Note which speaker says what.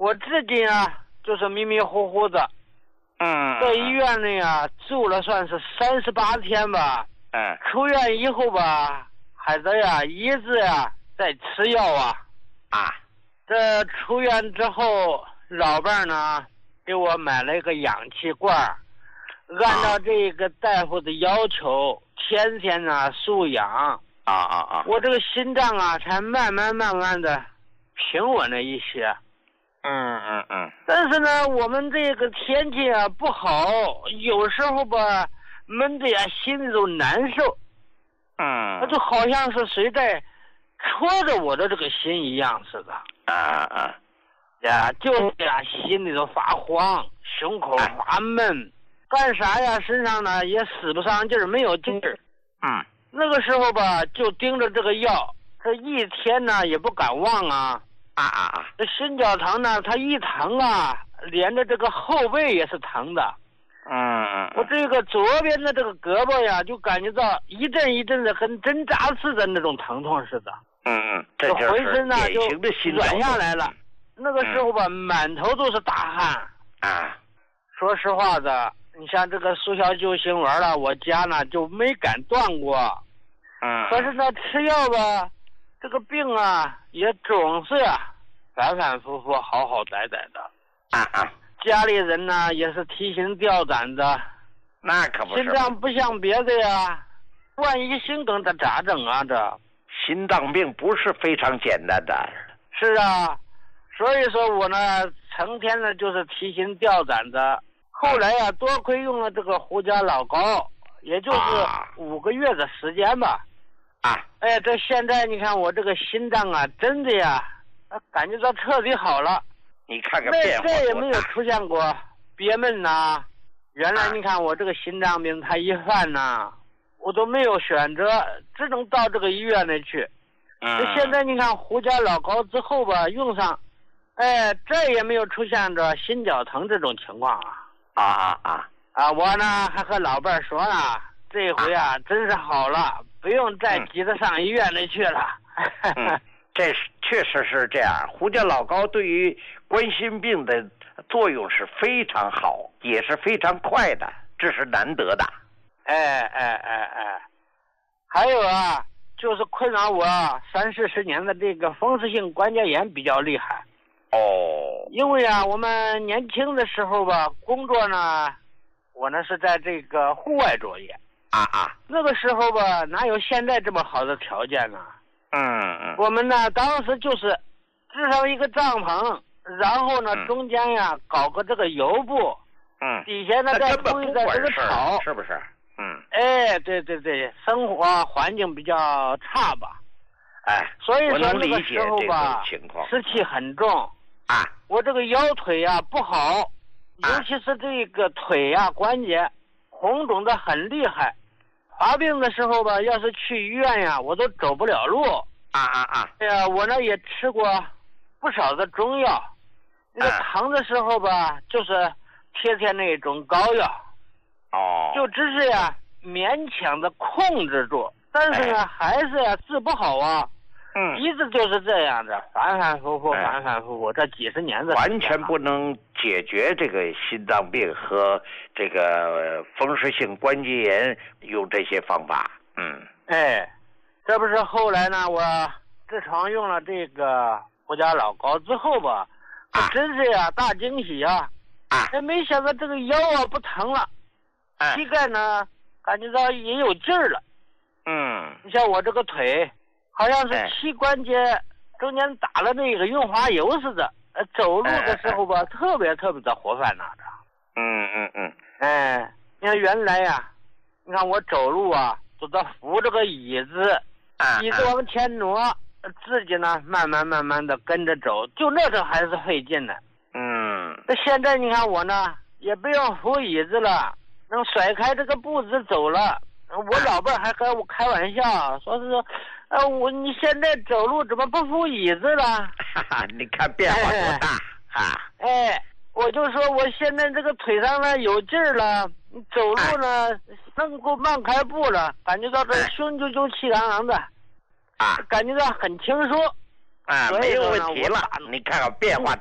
Speaker 1: 我自己啊，就是迷迷糊糊的。在医院里啊，住了算是38天吧。出院以后吧，还得呀一直呀在吃药啊。这出院之后，老伴儿呢给我买了一个氧气罐，按照这个大夫的要求，天天呢输氧。我这个心脏啊，才慢慢的平稳了一些。但是呢，我们这个天气啊不好，有时候吧闷的呀，心里都难受。那就好像是谁在戳着我的这个心一样似的。就是呀，心里头发慌，胸口发闷，干啥呀，身上呢也使不上劲儿，没有劲儿。那个时候吧，就盯着这个药，这一天呢也不敢忘啊。这心绞疼呢，它一疼啊，连着这个后背也是疼的。我这个左边的这个胳膊呀，就感觉到一阵一阵的，跟针扎似的那种疼痛似的。
Speaker 2: 这就是
Speaker 1: 浑身呢就
Speaker 2: 典型的心绞痛
Speaker 1: 软下来了。那个时候吧，满头都是大汗。说实话的，你像这个速效救心丸了，我家呢就没敢断过。可是呢，吃药吧，这个病啊也总是反反复复，好好歹歹的。家里人呢也是提心吊胆的。
Speaker 2: 那可不是。
Speaker 1: 心脏不像别的呀，万一心梗它咋整啊？这
Speaker 2: 心脏病不是非常简单的。
Speaker 1: 是啊，所以说我呢成天呢就是提心吊胆的。后来呀，多亏用了这个胡家老膏，也就是5个月的时间吧。这现在你看我这个心脏啊，真的呀，感觉到彻底好了。
Speaker 2: 你看看变化多大。
Speaker 1: 再也没有出现过憋闷呐。原来你看我这个心脏病，它一犯呐，我都没有选择，只能到这个医院里去。现在你看胡家老膏之后吧，用上，再也没有出现着心绞疼这种情况我呢还和老伴儿说呢，这回真是好了，不用再急着上医院里去了。
Speaker 2: 这确实是这样。胡家老膏对于冠心病的作用是非常好，也是非常快的，这是难得的。
Speaker 1: 还有就是困扰我30-40年的这个风湿性关节炎比较厉害。因为我们年轻的时候吧，工作呢，我呢是在这个户外作业。那个时候吧，哪有现在这么好的条件呢？我们呢当时就是支上一个帐篷，然后呢中间搞个这个油布，底下呢再铺一个这个草，
Speaker 2: 是不是？
Speaker 1: 对，生活环境比较差吧。所以说那个时候吧，湿气很重。我这个腰腿不好，尤其是这个腿关节红肿的很厉害。发病的时候吧，要是去医院我都走不了路。我呢也吃过不少的中药，那个疼的时候吧，就是贴那种膏药。就只是勉强的控制住，但是呢还是治不好一直就是这样的，反反复复，这几十年的
Speaker 2: 完全不能解决这个心脏病和这个风湿性关节炎用这些方法。
Speaker 1: 这不是后来呢，我自从用了这个胡家老膏之后吧，真是大惊喜没想到这个腰不疼了，膝盖呢感觉到也有劲儿了。你像我这个腿好像是膝关节中间打了那个润滑油似的，走路的时候吧，特别的活泛着。你看原来你看我走路都得扶着个椅子，椅子往前挪，自己呢慢慢的跟着走，就那时候还是费劲的。那现在你看我呢也不用扶椅子了，能甩开这个步子走了。我老伴还跟我开玩笑，说是你现在走路怎么不扶椅子了？
Speaker 2: 你看变化多大
Speaker 1: 我就说我现在这个腿上呢有劲儿了，走路呢能够慢开步了，感觉到这胸赳气昂昂的，感觉到很轻松。
Speaker 2: 没有问题了。你看看变化